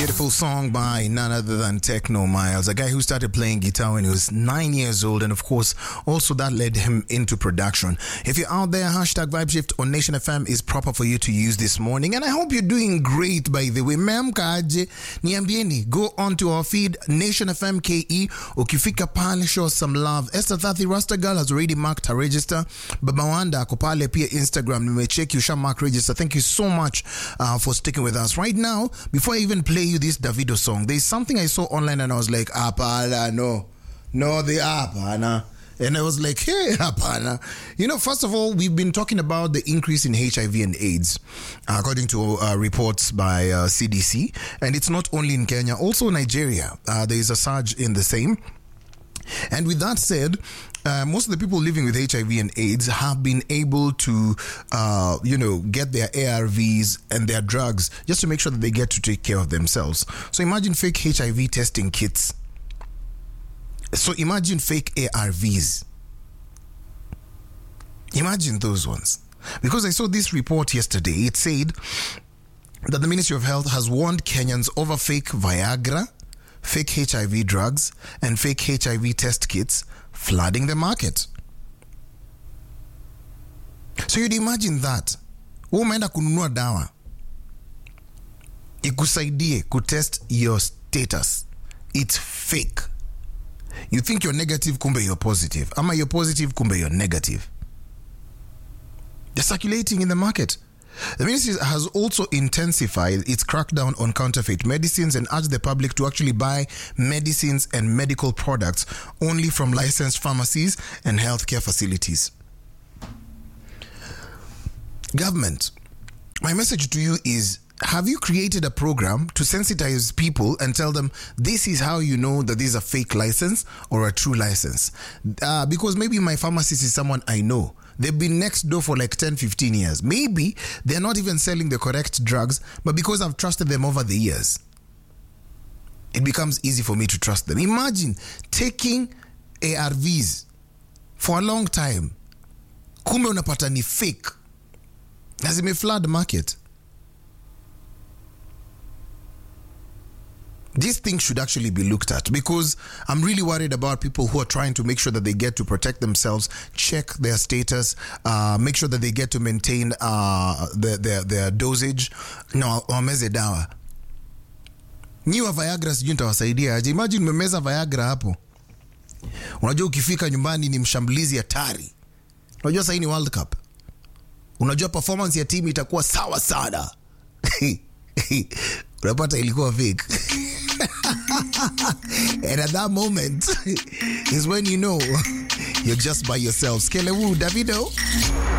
Beautiful song by none other than Techno Miles, a guy who started playing guitar when he was 9 years old, and of course, also that led him into production. If you're out there, hashtag Vibe Shift on Nation FM is proper for you to use this morning, and I hope you're doing great, by the way. Memkaje, niambieni, go on to our feed, Nation FM KE, ukifika pale, show some love. Esther Thathi Rasta Girl has already marked her register. Baba Wanda ako pale pia Instagram, nimecheck you sha mark register. Thank you so much for sticking with us. Right now, before I even play you this Davido song, there's something I saw online and I was like, apana, no, the apana. And I was like, hey, apana. You know, first of all, we've been talking about the increase in HIV and AIDS, according to reports by CDC. And it's not only in Kenya, also Nigeria. There is a surge in the same. And with that said, most of the people living with HIV and AIDS have been able to, get their ARVs and their drugs just to make sure that they get to take care of themselves. So imagine fake HIV testing kits. So imagine fake ARVs. Imagine those ones. Because I saw this report yesterday. It said that the Ministry of Health has warned Kenyans over fake Viagra, fake HIV drugs, and fake HIV test kits flooding the market. So you'd imagine that. Umeenda kununua dawa ikusaidie kutest your status. It's fake. You think you're negative, kumbe you're positive. Ama you're positive, kumbe you're negative. They're circulating in the market. The ministry has also intensified its crackdown on counterfeit medicines and urged the public to actually buy medicines and medical products only from licensed pharmacies and healthcare facilities. Government, my message to you is, have you created a program to sensitize people and tell them this is how you know that this is a fake license or a true license? Because maybe my pharmacist is someone I know. They've been next door for like 10, 15 years. Maybe they're not even selling the correct drugs, but because I've trusted them over the years, it becomes easy for me to trust them. Imagine taking ARVs for a long time. Kumbe unapata ni fake. As it may flood the market. These things should actually be looked at, because I'm really worried about people who are trying to make sure that they get to protect themselves, check their status, make sure that they get to maintain their dosage. No, wameze dawa. Niwa Viagra sijui nitawasaidia aje. Imagine umemeza Viagra hapo. Unajua ukifika nyumbani ni mshambulizi hatari. Unajua sasa ni World Cup. Unajua performance ya team itakuwa sawa sana. Unapata ilikuwa fake. And at that moment is when you know you're just by yourself. Skelewu, Davido.